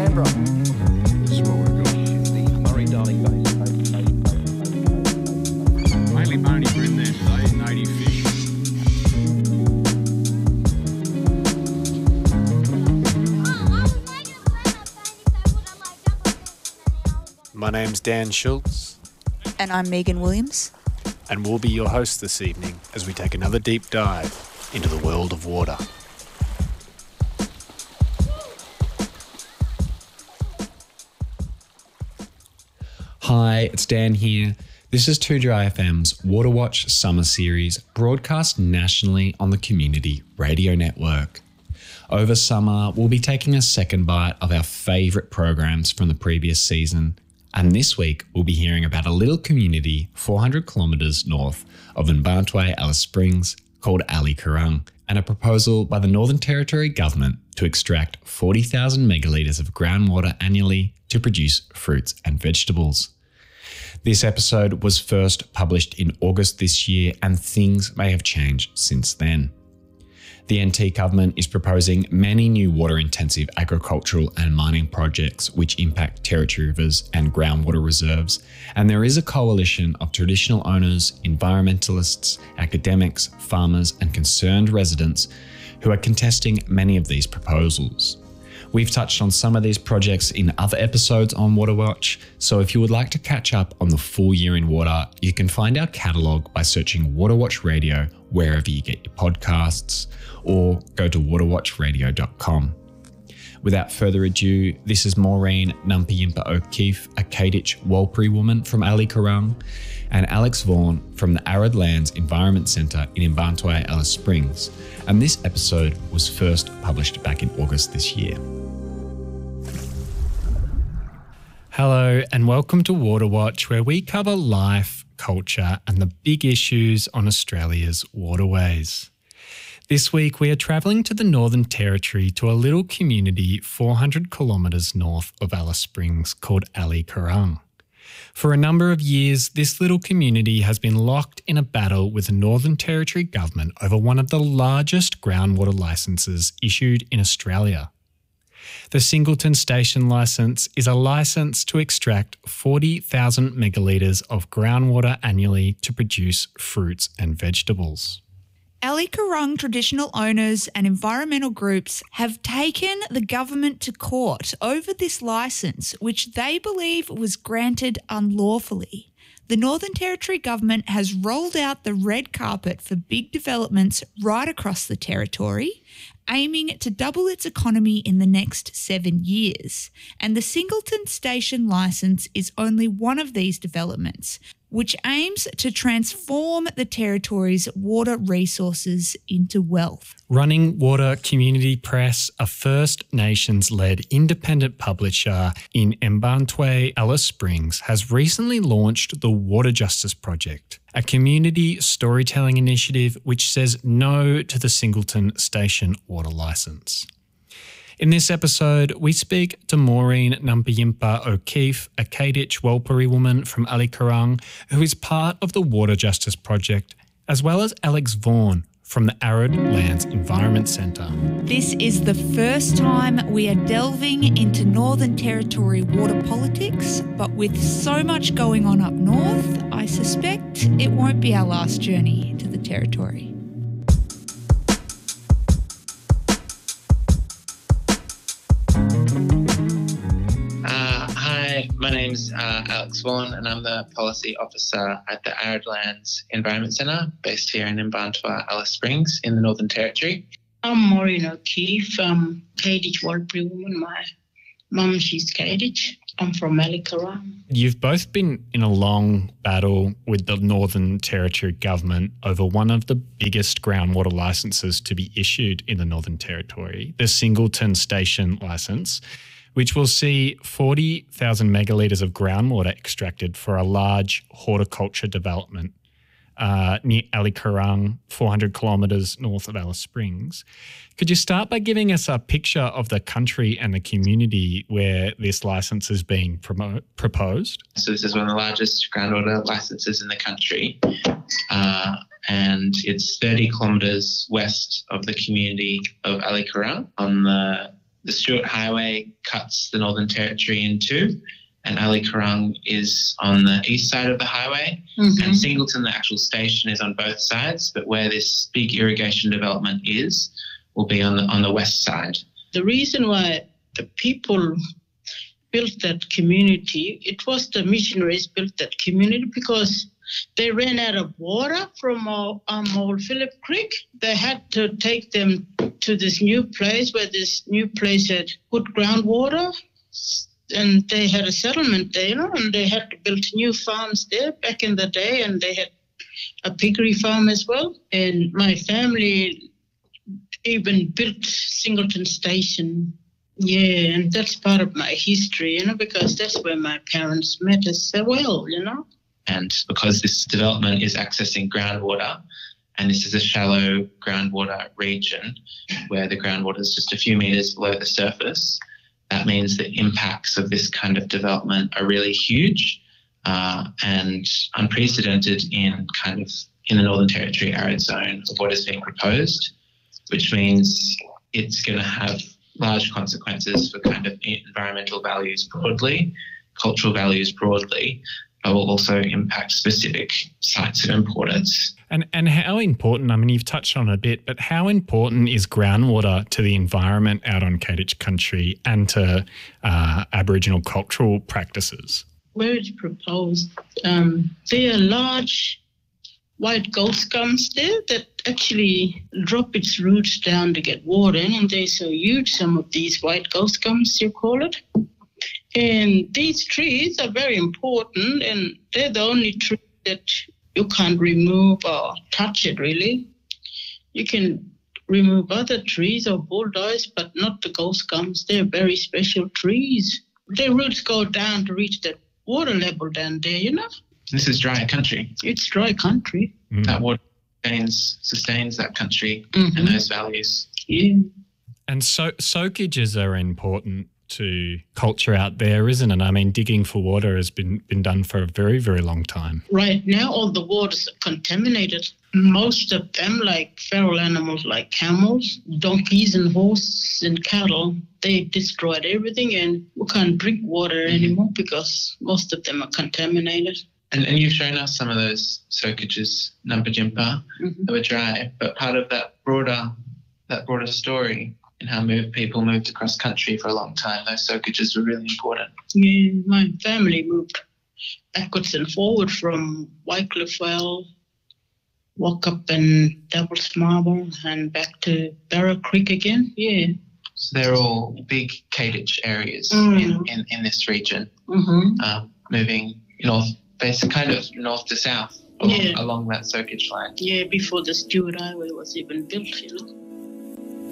Canberra. Smaller the Murray-Darling Basin. Mainly bony bream there today, native fish. My name's Dan Schultz, And I'm Megan Williams. and we'll be your hosts this evening as we take another deep dive into the world of water. Hi, it's Dan here. This is 2Dry FM's Water Watch Summer Series, broadcast nationally on the Community Radio Network. Over summer, we'll be taking a second bite of our favourite programs from the previous season. And this week, we'll be hearing about a little community 400 kilometres north of Mbarntwe, Alice Springs, called Ali Kurrung, and a proposal by the Northern Territory Government to extract 40,000 megalitres of groundwater annually to produce fruits and vegetables. This episode was first published in August this year, and things may have changed since then. The NT government is proposing many new water-intensive agricultural and mining projects which impact territory rivers and groundwater reserves, and there is a coalition of traditional owners, environmentalists, academics, farmers and concerned residents who are contesting many of these proposals. We've touched on some of these projects in other episodes on Water Watch, so if you would like to catch up on the full year in water, you can find our catalogue by searching Water Watch Radio wherever you get your podcasts, or go to waterwatchradio.com. Without further ado, this is Maureen Numpiyimpa O'Keefe, a Kaditch Warlpiri woman from Ali Kurrung, and Alex Vaughan from the Arid Lands Environment Centre in Mbarntwe, Alice Springs, and this episode was first published back in August this year. Hello and welcome to Water Watch, where we cover life, culture and the big issues on Australia's waterways. This week we are travelling to the Northern Territory to a little community 400 kilometres north of Alice Springs called Ali Kurrung. For a number of years, this little community has been locked in a battle with the Northern Territory government over one of the largest groundwater licences issued in Australia. The Singleton Station licence is a licence to extract 40,000 megalitres of groundwater annually to produce fruits and vegetables. Ali Kurrung traditional owners and environmental groups have taken the government to court over this licence, which they believe was granted unlawfully. The Northern Territory government has rolled out the red carpet for big developments right across the territory, aiming to double its economy in the next 7 years. And the Singleton Station licence is only one of these developments, which aims to transform the territory's water resources into wealth. Running Water Community Press, a First Nations-led independent publisher in Mbarntwe, Alice Springs, has recently launched the Water Justice Project, a community storytelling initiative which says no to the Singleton Station water licence. In this episode, we speak to Maureen Numpiyimpa O'Keefe, a Kaditch Warlpiri woman from Ali Kurrung, who is part of the Water Justice Project, as well as Alex Vaughan from the Arid Lands Environment Centre. This is the first time we are delving into Northern Territory water politics, but with so much going on up north, I suspect it won't be our last journey to the territory. Hi, my name's Alex Vaughan and I'm the Policy Officer at the Arid Lands Environment Centre based here in Mbarntwe, Alice Springs in the Northern Territory. I'm Maureen O'Keefe, Kaditch Warlpiri woman. My mum, she's Kaditch. I'm from Ali Kurrung. You've both been in a long battle with the Northern Territory government over one of the biggest groundwater licences to be issued in the Northern Territory, the Singleton Station licence, which will see 40,000 megalitres of groundwater extracted for a large horticulture development near Ali Kurrung, 400 kilometres north of Alice Springs. Could you start by giving us a picture of the country and the community where this licence is being proposed? So this is one of the largest groundwater licences in the country, and it's 30 kilometres west of the community of Ali Kurrung on the The Stuart Highway cuts the Northern Territory in two, and Ali Karung is on the east side of the highway, and Singleton, the actual station, is on both sides, but where this big irrigation development is will be on the west side. The reason why the people built that community, it was the missionaries built that community because they ran out of water from Old Phillip Creek. They had to take them to this new place where this new place had good groundwater, and they had a settlement there, and they had to build new farms there back in the day, and they had a piggery farm as well. And my family even built Singleton Station. Yeah, and that's part of my history, because that's where my parents met as well, And because this development is accessing groundwater, and this is a shallow groundwater region where the groundwater is just a few metres below the surface, that means the impacts of this kind of development are really huge and unprecedented in the Northern Territory arid zone of what is being proposed, which means it's going to have large consequences for kind of environmental values broadly, cultural values broadly, but will also impact specific sites of importance. And how important, I mean, you've touched on it a bit, but how important is groundwater to the environment out on Kadich country and to Aboriginal cultural practices? Where it's proposed, there are large white ghost gums there that actually drop its roots down to get water, and they're so huge, some of these white ghost gums, you call it. And these trees are very important, and they're the only tree that you can't remove or touch it, really. You can remove other trees or bulldoze, but not the ghost gums. They're very special trees. Their roots go down to reach that water level down there, This is dry country. It's dry country. That water sustains that country and those values. Yeah. And soakages are important to culture out there, isn't it? I mean, digging for water has been done for a very, very long time. Right now, all the waters are contaminated. Most of them, like feral animals like camels, donkeys and horses and cattle, they destroyed everything, and we can't drink water anymore because most of them are contaminated. And you've shown us some of those soakages, Numbajimpa, that were dry, but part of that broader story and how people moved across country for a long time, those soakages were really important. Yeah, my family moved backwards and forward from Wycliffe Well, Walkup and Doubles Marble, and back to Barrow Creek again. Yeah. So they're all big Kadich areas in this region, moving north, basically kind of north to south along that soakage line. Yeah, before the Stuart Highway was even built,